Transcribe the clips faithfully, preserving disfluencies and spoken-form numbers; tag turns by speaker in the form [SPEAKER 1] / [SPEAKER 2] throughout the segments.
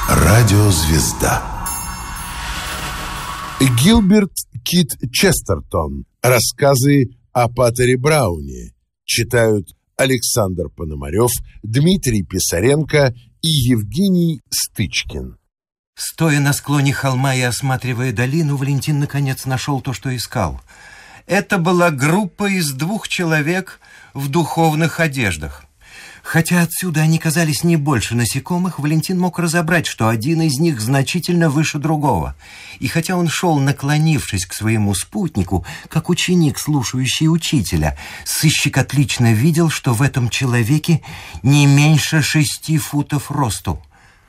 [SPEAKER 1] Радиозвезда. Гилберт Кит Честертон. Рассказы о Патере Брауне. Читают Александр Пономарев, Дмитрий Писаренко и Евгений Стычкин.
[SPEAKER 2] Стоя на склоне холма и осматривая долину, Валентин наконец нашел то, что искал. Это была группа из двух человек в духовных одеждах. Хотя отсюда они казались не больше насекомых, Валентин мог разобрать, что один из них значительно выше другого. И хотя он шел, наклонившись к своему спутнику, как ученик, слушающий учителя, сыщик отлично видел, что в этом человеке не меньше шести футов росту.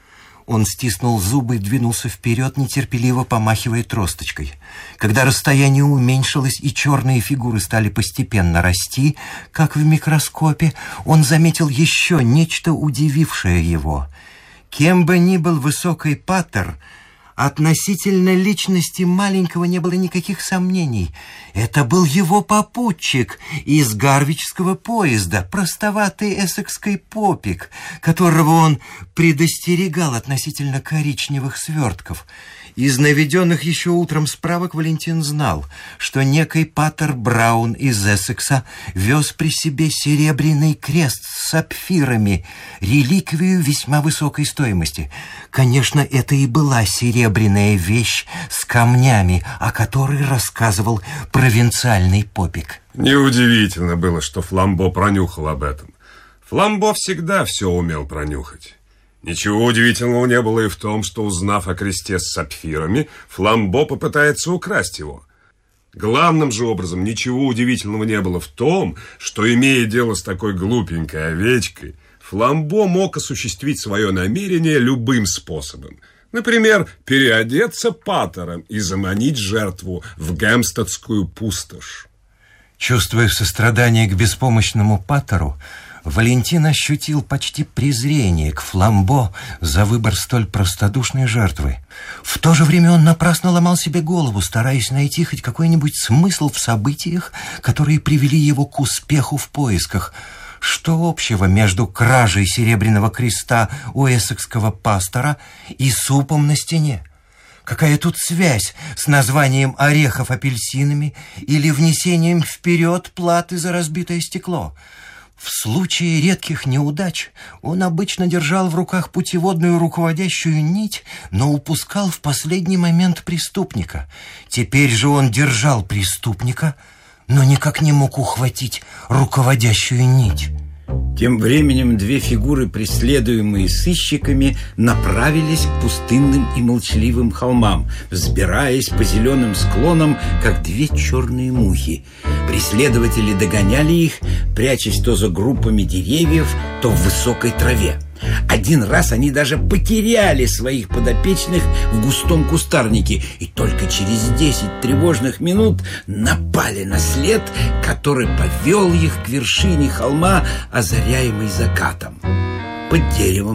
[SPEAKER 2] Он стиснул зубы и двинулся вперед, нетерпеливо помахивая тросточкой. Когда расстояние уменьшилось и черные фигуры стали постепенно расти, как в микроскопе, он заметил еще нечто, удивившее его. Кем бы ни был высокий Паттер, относительно личности маленького не было никаких сомнений. Это был его попутчик из гарвичского поезда, простоватый эссекский попик, которого он предостерегал относительно коричневых свертков. Из наведенных еще утром справок Валентин знал, что некий Паттер Браун из Эссекса вез при себе серебряный крест с сапфирами, реликвию весьма высокой стоимости. Конечно, это и была серебряная вещь с камнями, о которой рассказывал провинциальный попик.
[SPEAKER 3] Неудивительно было, что Фламбо пронюхал об этом. Фламбо всегда все умел пронюхать. Ничего удивительного не было и в том, что, узнав о кресте с сапфирами, Фламбо попытается украсть его. Главным же образом ничего удивительного не было в том, что, имея дело с такой глупенькой овечкой, Фламбо мог осуществить свое намерение любым способом. Например, переодеться паттером и заманить жертву в Гэмстедскую пустошь.
[SPEAKER 2] Чувствуя сострадание к беспомощному Паттеру, Валентин ощутил почти презрение к Фламбо за выбор столь простодушной жертвы. В то же время он напрасно ломал себе голову, стараясь найти хоть какой-нибудь смысл в событиях, которые привели его к успеху в поисках. Что общего между кражей серебряного креста у эссекского пастора и супом на стене? Какая тут связь с названием орехов апельсинами или внесением вперед платы за разбитое стекло? В случае редких неудач он обычно держал в руках путеводную руководящую нить, но упускал в последний момент преступника. Теперь же он держал преступника, но никак не мог ухватить руководящую нить.
[SPEAKER 4] Тем временем две фигуры, преследуемые сыщиками, направились к пустынным и молчаливым холмам, взбираясь по зеленым склонам, как две черные мухи. Преследователи догоняли их, прячась то за группами деревьев, то в высокой траве. Один раз они даже потеряли своих подопечных в густом кустарнике и только через десять тревожных минут напали на след, который повел их к вершине холма, озаряемой закатом. Под деревом,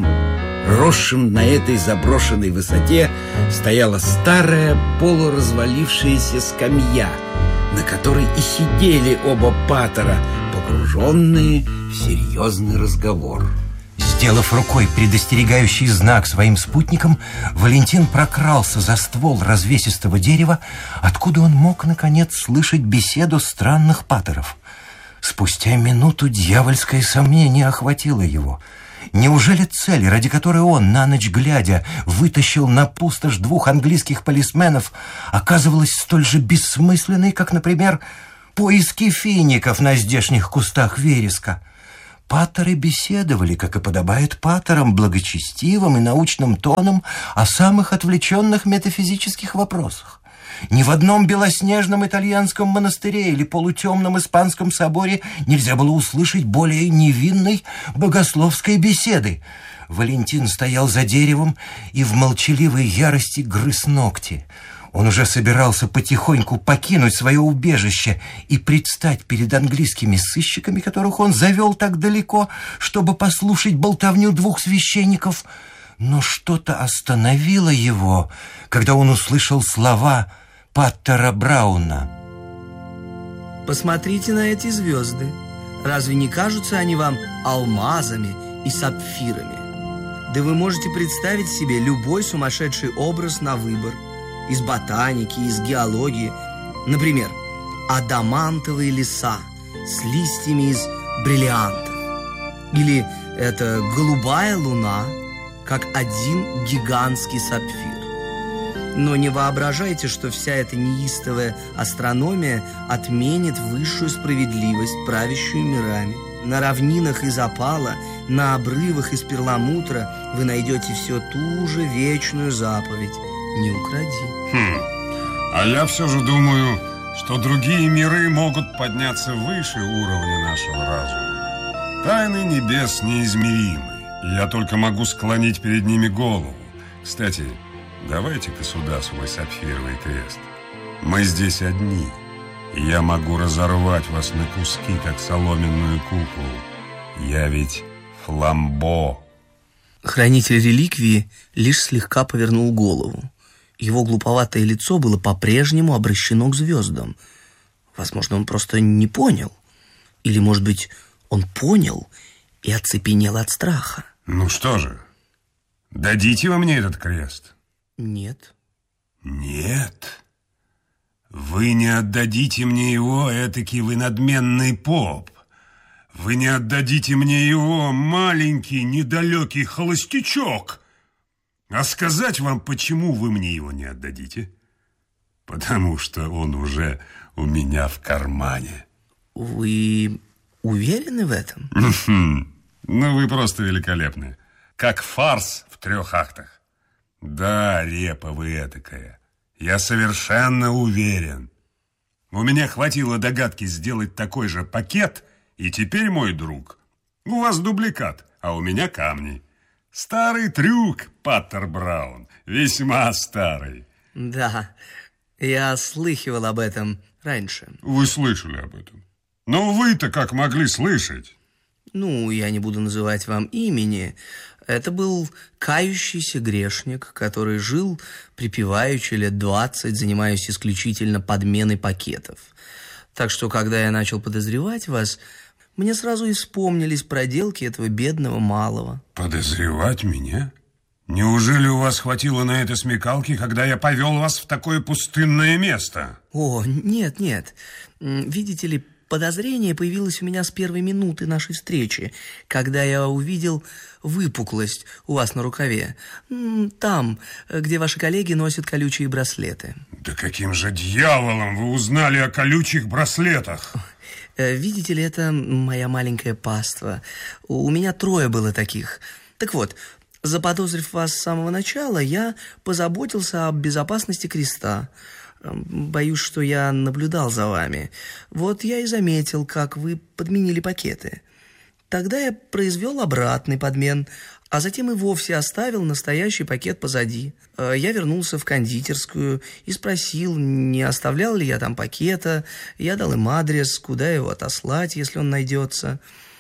[SPEAKER 4] росшим на этой заброшенной высоте, стояла старая полуразвалившаяся скамья, на которой и сидели оба паттера, погруженные в серьезный разговор.
[SPEAKER 2] Сделав рукой предостерегающий знак своим спутникам, Валентин прокрался за ствол развесистого дерева, откуда он мог, наконец, слышать беседу странных паттеров. Спустя минуту дьявольское сомнение охватило его. Неужели цель, ради которой он, на ночь глядя, вытащил на пустошь двух английских полисменов, оказывалась столь же бессмысленной, как, например, поиски фиников на здешних кустах вереска? Паттеры беседовали, как и подобает паттерам, благочестивым и научным тоном о самых отвлеченных метафизических вопросах. Ни в одном белоснежном итальянском монастыре или полутемном испанском соборе нельзя было услышать более невинной богословской беседы. Валентин стоял за деревом и в молчаливой ярости грыз ногти. Он уже собирался потихоньку покинуть свое убежище и предстать перед английскими сыщиками, которых он завел так далеко, чтобы послушать болтовню двух священников. Но что-то остановило его, когда он услышал слова Паттера Брауна.
[SPEAKER 5] «Посмотрите на эти звезды. Разве не кажутся они вам алмазами и сапфирами? Да вы можете представить себе любой сумасшедший образ на выбор. Из ботаники, из геологии. Например, адамантовые леса с листьями из бриллиантов. Или это голубая луна, как один гигантский сапфир. Но не воображайте, что вся эта неистовая астрономия отменит высшую справедливость, правящую мирами. На равнинах из опала, на обрывах из перламутра вы найдете все ту же вечную заповедь: не укради.
[SPEAKER 3] Хм. А я все же думаю, что другие миры могут подняться выше уровня нашего разума. Тайны небес неизмеримы, и я только могу склонить перед ними голову. Кстати, давайте-ка сюда свой сапфировый крест. Мы здесь одни, и я могу разорвать вас на куски, как соломенную куклу. Я ведь Фламбо.
[SPEAKER 5] Хранитель реликвии лишь слегка повернул голову. Его глуповатое лицо было по-прежнему обращено к звездам. Возможно, он просто не понял. Или, может быть, он понял и оцепенел от страха.
[SPEAKER 3] Ну что же, дадите вы мне этот крест?
[SPEAKER 5] Нет.
[SPEAKER 3] Нет? Вы не отдадите мне его, этакий вы надменный поп. Вы не отдадите мне его, маленький, недалекий холостячок. А сказать вам, почему вы мне его не отдадите? Потому что он уже у меня в кармане.
[SPEAKER 5] Вы уверены в этом?
[SPEAKER 3] Ну, вы просто великолепны. Как фарс в трех актах. Да, репа вы этакая. Я совершенно уверен. У меня хватило догадки сделать такой же пакет, и теперь, мой друг, у вас дубликат, а у меня камни. Старый трюк, Паттер Браун, весьма старый.
[SPEAKER 5] Да, я слыхивал об этом раньше.
[SPEAKER 3] Вы слышали об этом? Но вы-то как могли слышать?
[SPEAKER 5] Ну, я не буду называть вам имени. Это был кающийся грешник, который жил припеваючи лет двадцать, занимаясь исключительно подменой пакетов. Так что, когда я начал подозревать вас, мне сразу и вспомнились проделки этого бедного малого.
[SPEAKER 3] Подозревать меня? Неужели у вас хватило на это смекалки, когда я повел вас в такое пустынное место?
[SPEAKER 5] О, нет, нет. Видите ли, подозрение появилось у меня с первой минуты нашей встречи, когда я увидел выпуклость у вас на рукаве. Там, где ваши коллеги носят колючие браслеты.
[SPEAKER 3] Да каким же дьяволом вы узнали о колючих браслетах?
[SPEAKER 5] Видите ли, это моя маленькая паства. У меня трое было таких. Так вот, заподозрив вас с самого начала, я позаботился об безопасности креста. Боюсь, что я наблюдал за вами. Вот я и заметил, как вы подменили пакеты. Тогда я произвел обратный подмен, а затем и вовсе оставил настоящий пакет позади. Я вернулся в кондитерскую и спросил, не оставлял ли я там пакета. Я дал им адрес, куда его отослать, если он найдется.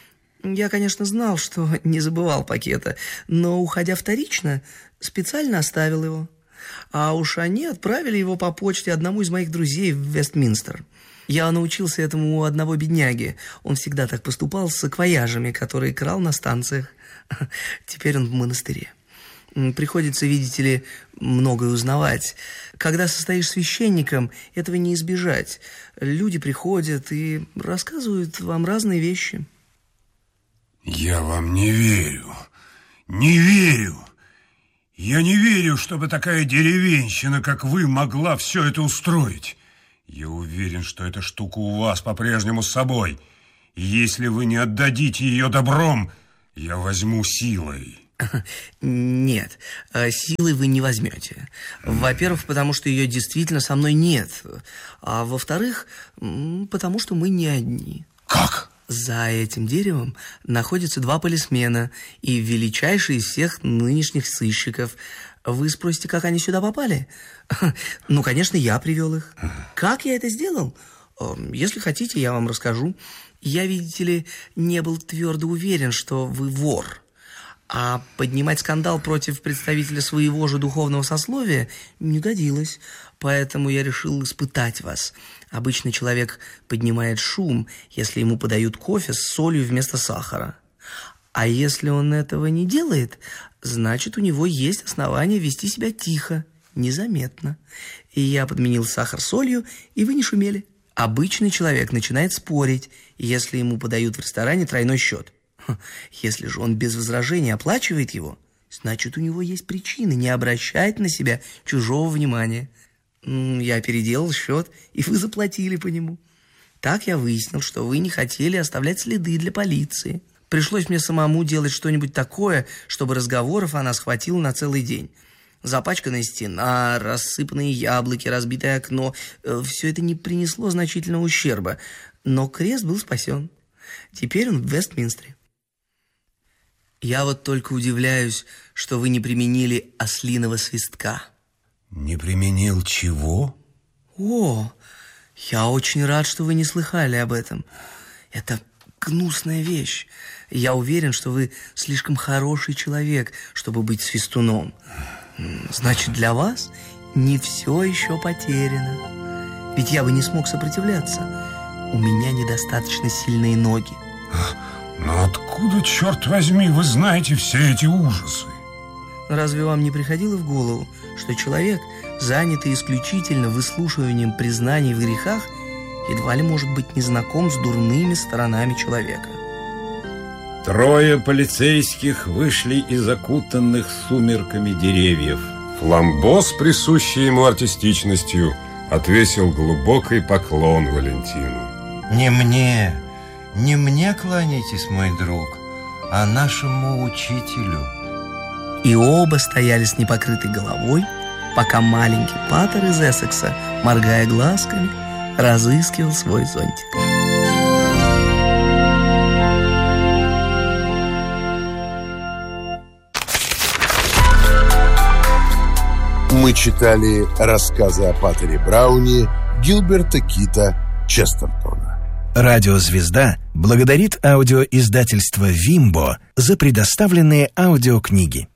[SPEAKER 5] Я, конечно, знал, что не забывал пакета, но, уходя вторично, специально оставил его. А уж они отправили его по почте одному из моих друзей в Вестминстер. Я научился этому у одного бедняги. Он всегда так поступал с саквояжами, которые крал на станциях. Теперь он в монастыре. Приходится, видите ли, многое узнавать. Когда состоишь священником, этого не избежать. Люди приходят и рассказывают вам разные вещи.
[SPEAKER 3] Я вам не верю. Не верю. Я не верю, чтобы такая деревенщина, как вы, могла все это устроить. Я уверен, что эта штука у вас по-прежнему с собой. И если вы не отдадите ее добром, я возьму силой.
[SPEAKER 5] Нет, силой вы не возьмете. Во-первых, потому что ее действительно со мной нет. А во-вторых, потому что мы не одни.
[SPEAKER 3] Как?
[SPEAKER 5] За этим деревом находятся два полисмена и величайший из всех нынешних сыщиков. Вы спросите, как они сюда попали? Ну, конечно, я привел их. Как я это сделал? Если хотите, я вам расскажу. Я, видите ли, не был твердо уверен, что вы вор. А поднимать скандал против представителя своего же духовного сословия не годилось. Поэтому я решил испытать вас. Обычно человек поднимает шум, если ему подают кофе с солью вместо сахара. А если он этого не делает, значит, у него есть основания вести себя тихо, незаметно. И я подменил сахар солью, и вы не шумели. Обычный человек начинает спорить, если ему подают в ресторане тройной счет. Если же он без возражений оплачивает его, значит, у него есть причины не обращать на себя чужого внимания. Я переделал счет, и вы заплатили по нему. Так я выяснил, что вы не хотели оставлять следы для полиции. Пришлось мне самому делать что-нибудь такое, чтобы разговоров о нас хватило на целый день. Запачканная стена, рассыпанные яблоки, разбитое окно – все это не принесло значительного ущерба. Но крест был спасен. Теперь он в Вестминстере. Я вот только удивляюсь, что вы не применили ослиного свистка.
[SPEAKER 4] Не применил чего?
[SPEAKER 5] О, я очень рад, что вы не слыхали об этом. Это гнусная вещь. Я уверен, что вы слишком хороший человек, чтобы быть свистуном. Значит, для вас не все еще потеряно. Ведь я бы не смог сопротивляться. У меня недостаточно сильные ноги.
[SPEAKER 6] Но откуда, черт возьми, вы знаете все эти ужасы?
[SPEAKER 5] Разве вам не приходило в голову, что человек, занятый исключительно выслушиванием признаний в грехах, едва ли может быть незнаком с дурными сторонами человека?
[SPEAKER 4] Трое полицейских вышли из окутанных сумерками деревьев.
[SPEAKER 3] Фламбо с присущей ему артистичностью отвесил глубокий поклон Валентину.
[SPEAKER 2] Не мне, не мне кланяйтесь, мой друг, а нашему учителю.
[SPEAKER 5] И оба стояли с непокрытой головой, пока маленький патер из Эссекса, моргая глазками, разыскивал свой зонтик.
[SPEAKER 1] Мы читали рассказы о патере Брауне Гилберта Кита Честертона.
[SPEAKER 7] Радиозвезда благодарит аудиоиздательство «Вимбо» за предоставленные аудиокниги.